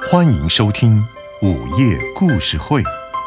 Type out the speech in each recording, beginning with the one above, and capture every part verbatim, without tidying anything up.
欢迎收听午夜故事会。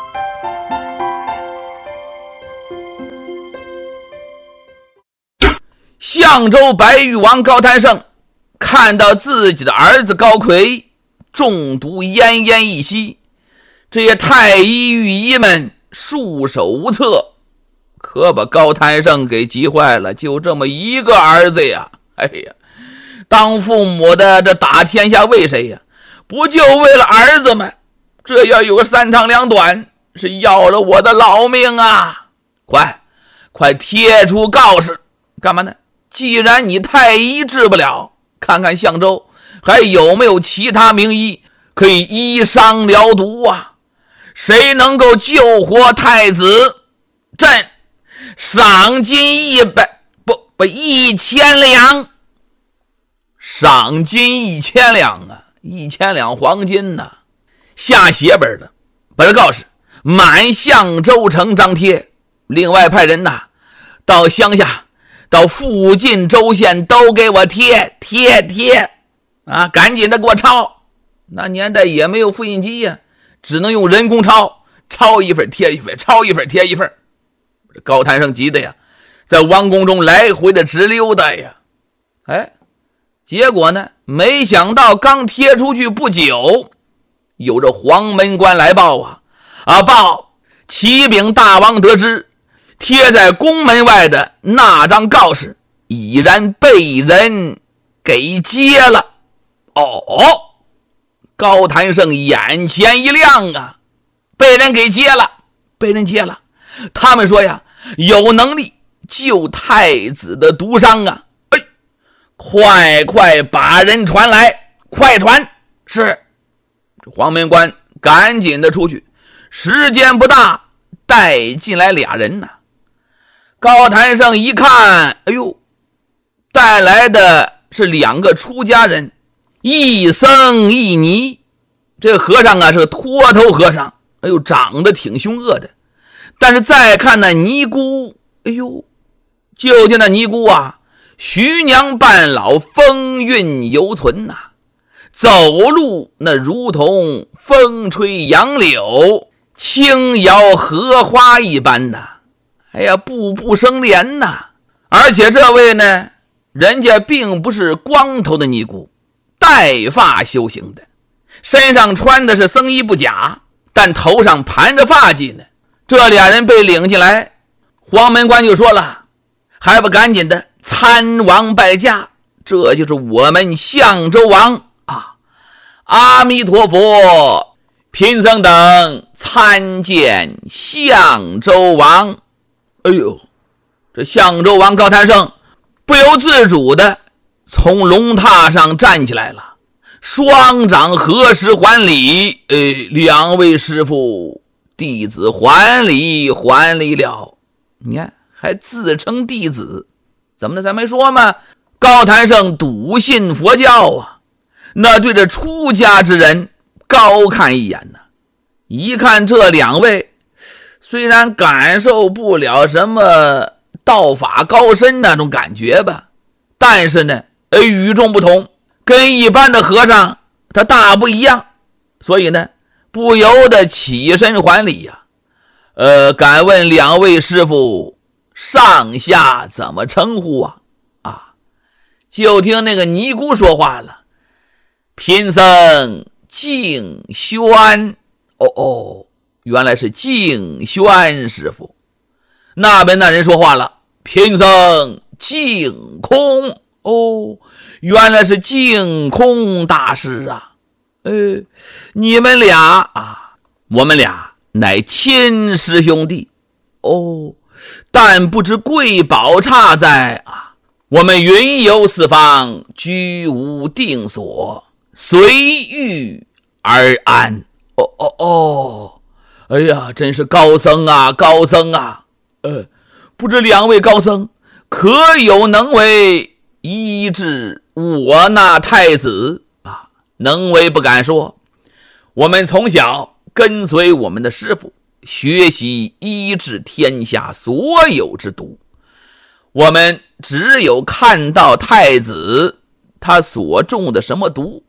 相州白玉王高谭胜看到自己的儿子高魁中毒奄奄一息，这些太医御医们束手无策，可把高谭胜给急坏了。就这么一个儿子呀，哎呀，当父母的这打天下为谁呀？不就为了儿子们？这要有个三长两短，是要了我的老命啊！快快贴出告示，干嘛呢？既然你太医治不了，看看相州还有没有其他名医可以医伤疗毒啊？谁能够救活太子，朕赏金一百不不一千两。赏金一千两啊，一千两黄金呐、啊！下血本的，把这告示满相州城张贴。另外派人呐、啊，到乡下。到附近州县都给我贴贴贴啊！赶紧的给我抄。那年代也没有复印机呀、啊，只能用人工抄，抄一份贴一份，抄一份贴一份。高谭胜急的呀，在王宫中来回的直溜达呀。哎，结果呢，没想到刚贴出去不久，有这黄门官来报啊啊报！启禀大王得知。贴在宫门外的那张告示已然被人给揭了。哦，高谭胜眼前一亮啊，被人给揭了，被人揭了。他们说呀，有能力救太子的毒伤啊！哎，快快把人传来，快传！是。黄门官赶紧的出去，时间不大，带进来俩人呐、啊。高谭胜一看，哎呦，带来的是两个出家人，一僧一尼。这和尚啊是个脱头和尚，哎呦，长得挺凶恶的。但是再看那尼姑，哎呦，就见那尼姑啊，徐娘半老，风韵犹存呐、啊，走路那如同风吹杨柳，轻摇荷花一般呐、啊。哎呀，步步生莲呐！而且这位呢，人家并不是光头的尼姑，带发修行的，身上穿的是僧衣不假，但头上盘着发髻呢。这俩人被领进来，黄门官就说了，还不赶紧的参王拜驾，这就是我们相州王啊！阿弥陀佛，贫僧等参见相州王。哎呦，这相州王高谭胜不由自主的从龙榻上站起来了，双掌合十还礼。哎，两位师父，弟子还礼还礼了。你看还自称弟子，怎么的？咱没说吗？高谭胜笃信佛教啊，那对着出家之人高看一眼呢、啊。一看这两位虽然感受不了什么道法高深那种感觉吧，但是呢，与众不同，跟一般的和尚他大不一样，所以呢，不由得起身还礼呀、啊。呃，敢问两位师父，上下怎么称呼啊？啊，就听那个尼姑说话了，贫僧敬轩。哦哦。原来是敬轩师傅。那边那人说话了，贫僧净空。哦，原来是净空大师啊。呃，你们俩啊，我们俩乃亲师兄弟。哦，但不知贵宝差在啊，我们云游四方，居无定所，随遇而安。哦哦哦。哎呀，真是高僧啊，高僧啊！呃，不知两位高僧可有能为医治我那太子啊？能为不敢说，我们从小跟随我们的师父学习医治天下所有之毒，我们只有看到太子他所中的什么毒，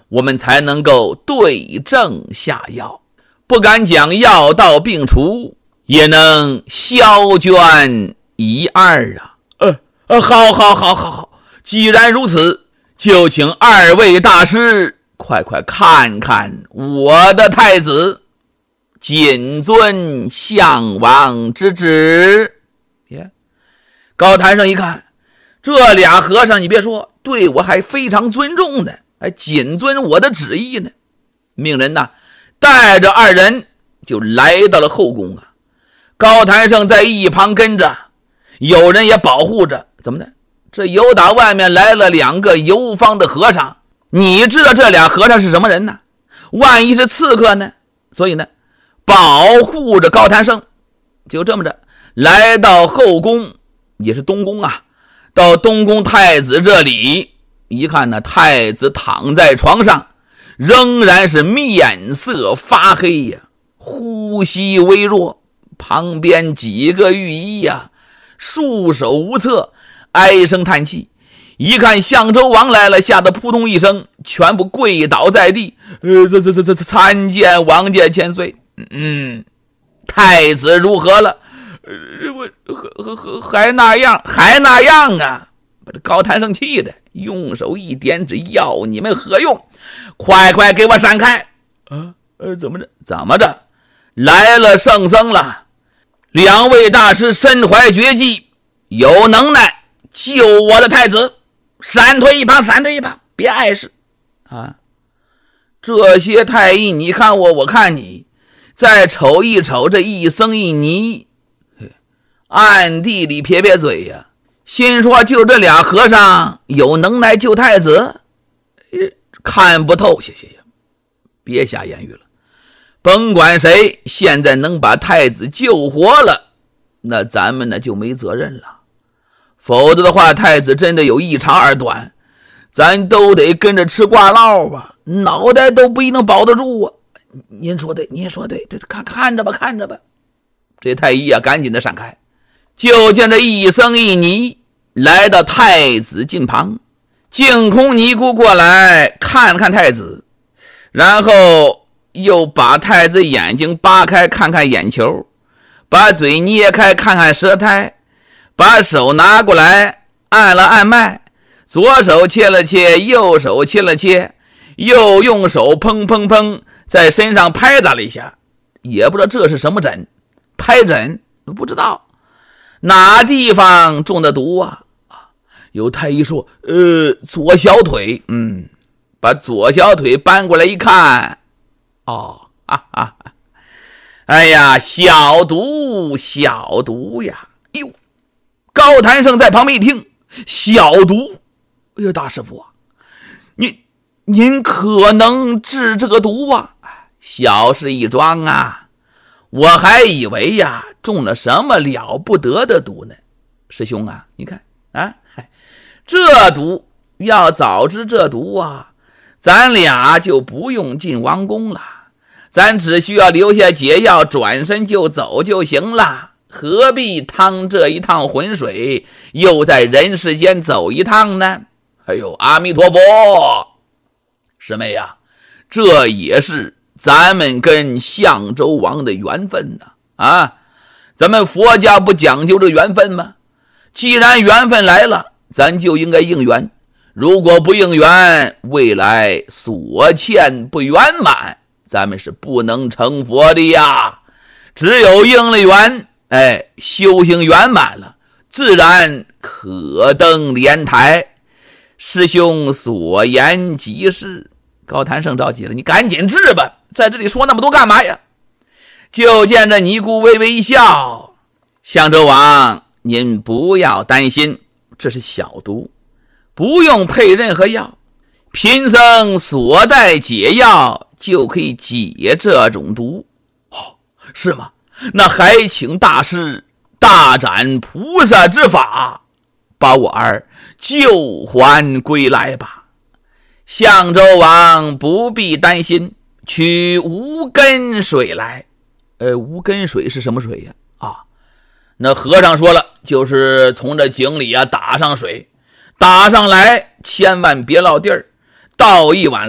我们才能够对症下药，不敢讲药到病除，也能消捐一二啊。呃呃，好好好好好，既然如此，就请二位大师快快看看我的太子，谨遵项王之旨。耶，高坛上一看，这俩和尚，你别说，对我还非常尊重呢，还谨遵我的旨意呢。命人呐，带着二人就来到了后宫啊。高坛上在一旁跟着，有人也保护着。怎么的？这由打外面来了两个游方的和尚，你知道这俩和尚是什么人呢？万一是刺客呢？所以呢，保护着高坛生。就这么着来到后宫，也是东宫啊。到东宫太子这里一看呢，太子躺在床上，仍然是面色发黑呀，呼吸微弱，旁边几个御医呀束手无策，唉声叹气。一看相州王来了，吓得扑通一声，全部跪倒在地。呃，这这这这参见王爷千岁。嗯，太子如何了？呃，我还还那样，还那样啊！把这高坛生气的，用手一点指，要你们何用？快快给我闪开！啊，呃，怎么着？怎么着？来了圣僧了！两位大师身怀绝技，有能耐救我的太子，闪退一旁，闪退一旁，别碍事啊！这些太医，你看我，我看你，再瞅一瞅这一僧一尼，暗地里撇撇嘴呀，心说就这俩和尚有能耐救太子，看不透，行行行，别瞎言语了。甭管谁，现在能把太子救活了，那咱们呢就没责任了。否则的话，太子真的有一长二短，咱都得跟着吃挂烙吧，脑袋都不一定保得住啊。您说对，您说对，这看看着吧，看着吧。这太医啊，赶紧的闪开。就见这一僧一尼来到太子近旁，净空尼姑过来看看太子，然后又把太子眼睛扒开看看眼球，把嘴捏开看看舌苔，把手拿过来按了按脉，左手切了切，右手切了切，又用手砰砰砰在身上拍打了一下，也不知道这是什么诊，拍诊不知道哪地方中的毒啊？有太医说，呃，左小腿，嗯，把左小腿搬过来一看，哦，哈哈，哎呀，小毒，小毒呀！哎呦，高坛生在旁边一听，小毒，哎呀，大师傅啊，您您可能治这个毒啊？小事一桩啊！我还以为呀，中了什么了不得的毒呢？师兄啊，你看啊，这毒要早知这毒啊，咱俩就不用进王宫了，咱只需要留下解药，转身就走就行了，何必趟这一趟浑水，又在人世间走一趟呢？哎呦，阿弥陀佛，师妹呀，这也是咱们跟相州王的缘分呢、啊。啊，咱们佛家不讲究这缘分吗？既然缘分来了，咱就应该应缘，如果不应缘，未来所欠不圆满，咱们是不能成佛的呀。只有应了缘，哎，修行圆满了，自然可登莲台。师兄所言极是。高坛生着急了，你赶紧治吧，在这里说那么多干嘛呀？就见这尼姑微微一笑，相州王，您不要担心，这是小毒，不用配任何药，贫僧所带解药就可以解这种毒。哦，是吗？那还请大师大展菩萨之法，把我儿救还归来吧。相州王不必担心，取无根水来。呃，无根水是什么水呀？啊，那和尚说了，就是从这井里啊打上水，打上来千万别落地儿，倒一碗来，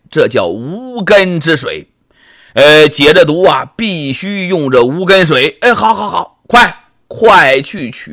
这叫无根之水。呃，解这毒啊，必须用这无根水。哎，好好好，快快去取